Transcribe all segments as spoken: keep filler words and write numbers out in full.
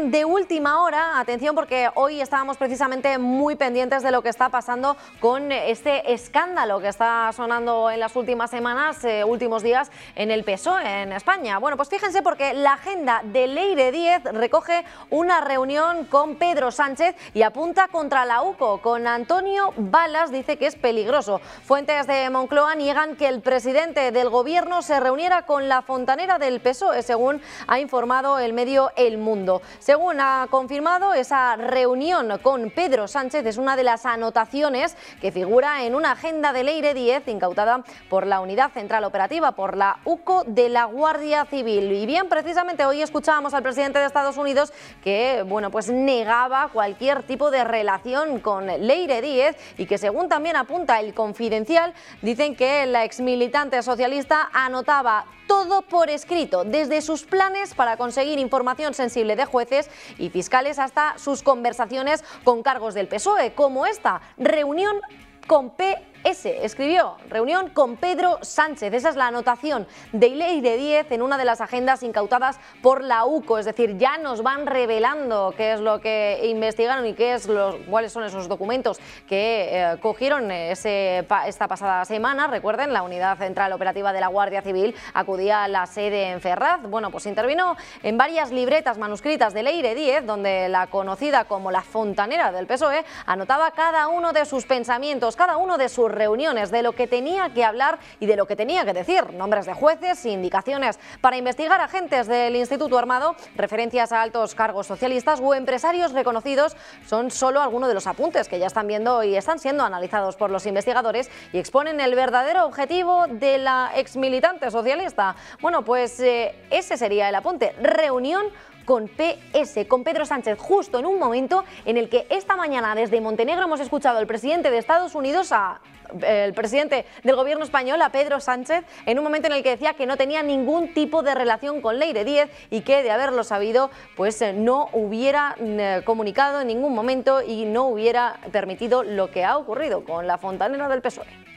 información de última hora, atención porque hoy estábamos precisamente muy pendientes de lo que está pasando con este escándalo que está sonando en las últimas semanas, eh, últimos días en el P S O E en España. Bueno, pues fíjense porque la agenda de Leire Díez recoge una reunión con Pedro Sánchez y apunta contra la UCO. Con Antonio Balas dice que es peligroso. Fuentes de Moncloa niegan que el presidente del gobierno se reuniera con la fontanera del P S O E, según ha informado el medio El Mundo. Según ha confirmado, esa reunión con Pedro Sánchez es una de las anotaciones que figura en una agenda de Leire Díez incautada por la Unidad Central Operativa, por la UCO de la Guardia Civil. Y bien, precisamente hoy escuchábamos al presidente de Estados Unidos que, bueno, pues negaba cualquier tipo de relación con Leire Díez y que, según también apunta El Confidencial, dicen que la exmilitante socialista anotaba todo por escrito, desde sus planes para conseguir información sensible de jueces y fiscales hasta sus conversaciones con cargos del P S O E, como esta reunión con P S, escribió, reunión con Pedro Sánchez. Esa es la anotación de Leire Díez en una de las agendas incautadas por la UCO, es decir, ya nos van revelando qué es lo que investigaron y qué es los, cuáles son esos documentos que eh, cogieron ese, esta pasada semana. Recuerden, la Unidad Central Operativa de la Guardia Civil acudía a la sede en Ferraz. Bueno, pues intervino en varias libretas manuscritas de Leire Díez, donde la conocida como la fontanera del P S O E anotaba cada uno de sus pensamientos, cada uno de sus reuniones, de lo que tenía que hablar y de lo que tenía que decir, nombres de jueces, indicaciones para investigar agentes del Instituto Armado, referencias a altos cargos socialistas o empresarios reconocidos. Son solo algunos de los apuntes que ya están viendo y están siendo analizados por los investigadores y exponen el verdadero objetivo de la exmilitante socialista. Bueno, pues eh, ese sería el apunte, reunión con P S, con Pedro Sánchez, justo en un momento en el que esta mañana desde Montenegro hemos escuchado al presidente de Estados Unidos a el presidente del gobierno español, a Pedro Sánchez, en un momento en el que decía que no tenía ningún tipo de relación con Leire Díez y que, de haberlo sabido, pues no hubiera comunicado en ningún momento y no hubiera permitido lo que ha ocurrido con la fontanera del P S O E.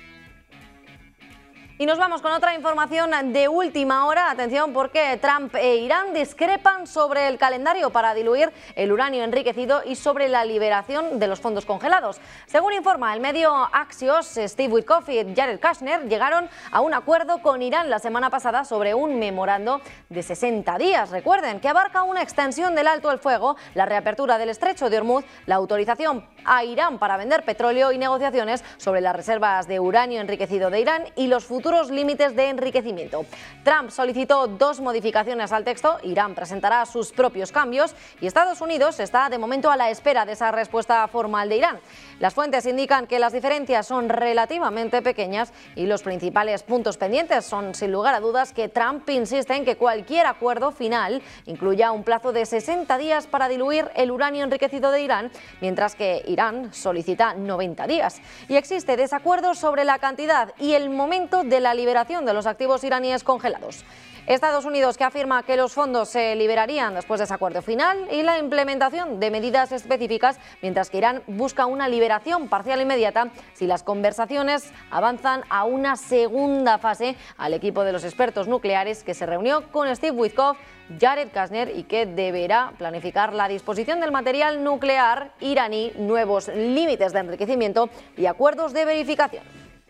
Y nos vamos con otra información de última hora. Atención, porque Trump e Irán discrepan sobre el calendario para diluir el uranio enriquecido y sobre la liberación de los fondos congelados. Según informa el medio Axios, Steve Witkoff y Jared Kushner llegaron a un acuerdo con Irán la semana pasada sobre un memorando de sesenta días. Recuerden que abarca una extensión del alto el fuego, la reapertura del estrecho de Hormuz, la autorización a Irán para vender petróleo y negociaciones sobre las reservas de uranio enriquecido de Irán y los futuros límites de enriquecimiento. Trump solicitó dos modificaciones al texto, Irán presentará sus propios cambios y Estados Unidos está de momento a la espera de esa respuesta formal de Irán. Las fuentes indican que las diferencias son relativamente pequeñas y los principales puntos pendientes son, sin lugar a dudas, que Trump insiste en que cualquier acuerdo final incluya un plazo de sesenta días para diluir el uranio enriquecido de Irán, mientras que Irán solicita noventa días. Y existe desacuerdo sobre la cantidad y el momento de la liberación de los activos iraníes congelados. Estados Unidos, que afirma que los fondos se liberarían después de ese acuerdo final y la implementación de medidas específicas, mientras que Irán busca una liberación parcial inmediata si las conversaciones avanzan a una segunda fase. Al equipo de los expertos nucleares que se reunió con Steve Witkoff, Jared Kushner y que deberá planificar la disposición del material nuclear iraní, nuevos límites de enriquecimiento y acuerdos de verificación.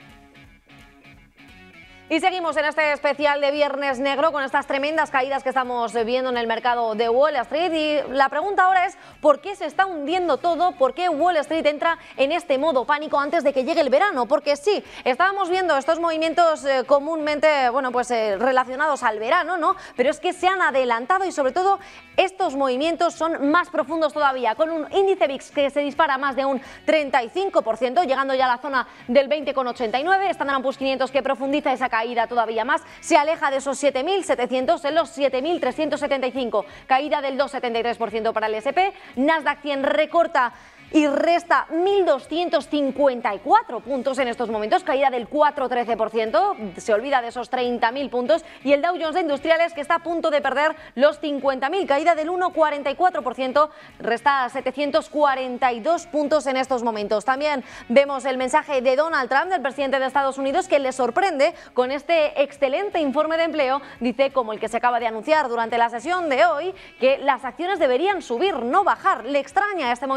Y seguimos en este especial de Viernes Negro con estas tremendas caídas que estamos viendo en el mercado de Wall Street. Y la pregunta ahora es ¿por qué se está hundiendo todo? ¿Por qué Wall Street entra en este modo pánico antes de que llegue el verano? Porque sí, estábamos viendo estos movimientos eh, comúnmente bueno, pues, eh, relacionados al verano, ¿no? Pero es que se han adelantado y sobre todo estos movimientos son más profundos todavía, con un índice V I X que se dispara más de un treinta y cinco por ciento, llegando ya a la zona del veinte coma ochenta y nueve, Standard and Poor's quinientos que profundiza esa caída todavía más, se aleja de esos siete mil setecientos en los siete mil trescientos setenta y cinco, caída del dos coma setenta y tres por ciento para el ese and pe, Nasdaq cien recorta y resta mil doscientos cincuenta y cuatro puntos en estos momentos, caída del cuatro coma trece por ciento, se olvida de esos treinta mil puntos, y el Dow Jones de Industriales, que está a punto de perder los cincuenta mil, caída del uno coma cuarenta y cuatro por ciento, resta setecientos cuarenta y dos puntos en estos momentos. También vemos el mensaje de Donald Trump, del presidente de Estados Unidos, que le sorprende con este excelente informe de empleo, dice, como el que se acaba de anunciar durante la sesión de hoy, que las acciones deberían subir, no bajar. Le extraña este movimiento